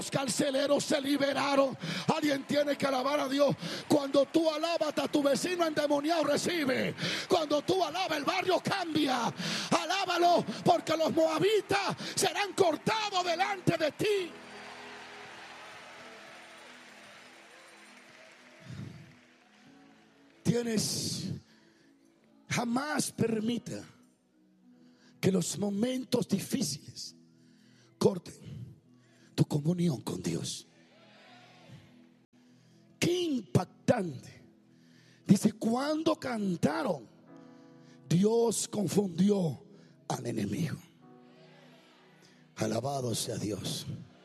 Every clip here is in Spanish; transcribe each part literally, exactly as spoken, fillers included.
carceleros se liberaron. Alguien tiene que alabar a Dios. Cuando tú alabas, a tu vecino endemoniado recibe. Cuando tú alabas, el barrio cambia. Alábalo, porque los moabitas serán cortados delante de ti. Tienes, jamás permita que los momentos difíciles corten tu comunión con Dios. Qué impactante. Dice, cuando cantaron, Dios confundió al enemigo. Alabado sea Dios.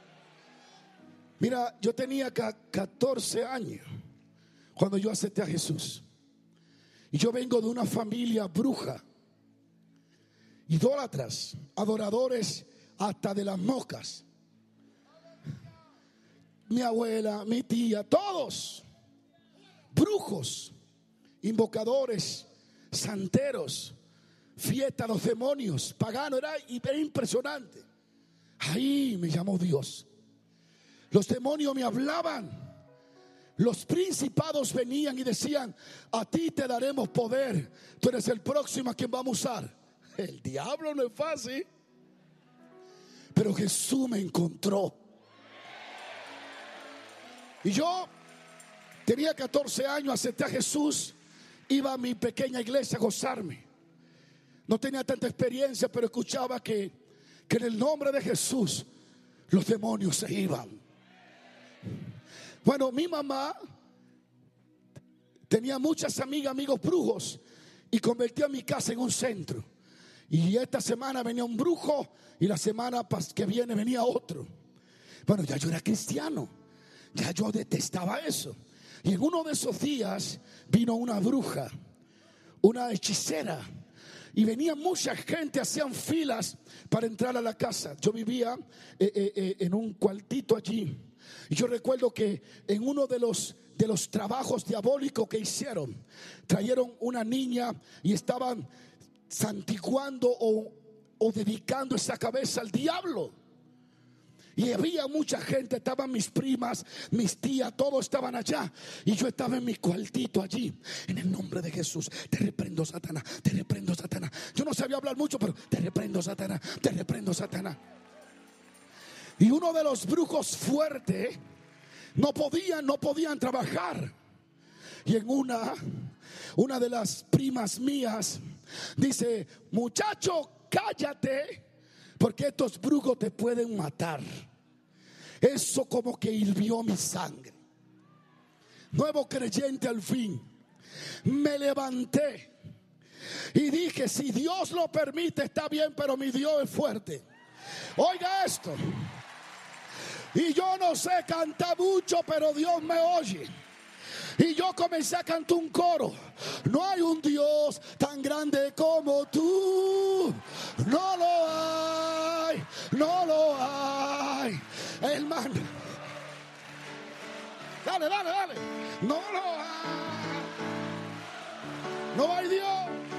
Mira, yo tenía catorce años cuando yo acepté a Jesús. Y yo vengo de una familia bruja, idólatras, adoradores hasta de las moscas. Mi abuela, mi tía, todos brujos, invocadores, santeros, fiesta a los demonios, pagano. Era, era impresionante. Ahí me llamó Dios. Los demonios me hablaban. Los principados venían y decían, a ti te daremos poder, tú eres el próximo a quien vamos a usar. El diablo no es fácil, pero Jesús me encontró. Y yo tenía catorce años, acepté a Jesús, iba a mi pequeña iglesia a gozarme. No tenía tanta experiencia, pero escuchaba que, que en el nombre de Jesús los demonios se iban. Bueno, mi mamá tenía muchas amigas, amigos brujos, y convertía mi casa en un centro. Y esta semana venía un brujo y la semana que viene venía otro. Bueno, ya yo era cristiano, ya yo detestaba eso. Y en uno de esos días vino una bruja, una hechicera, y venía mucha gente, hacían filas para entrar a la casa. Yo vivía eh, eh, eh, en un cuartito allí. Y yo recuerdo que en uno de los, de los trabajos diabólicos que hicieron, trajeron una niña y estaban santiguando o, o dedicando esa cabeza al diablo. Y había mucha gente, estaban mis primas, mis tías, todos estaban allá. Y yo estaba en mi cuartito allí. En el nombre de Jesús, te reprendo, Satanás, te reprendo, Satanás. Yo no sabía hablar mucho, pero te reprendo, Satanás, te reprendo, Satanás. Y uno de los brujos fuertes no podían, no podían trabajar. Y en una, una de las primas mías dice, muchacho, cállate, porque estos brujos te pueden matar. Eso como que hirvió mi sangre. Nuevo creyente al fin. Me levanté y dije, si Dios lo permite está bien, pero mi Dios es fuerte. Oiga esto. Y yo no sé cantar mucho, pero Dios me oye. Y yo comencé a cantar un coro. No hay un Dios tan grande como tú. No lo hay, no lo hay. Hermano, dale, dale, dale. No lo hay. No hay Dios.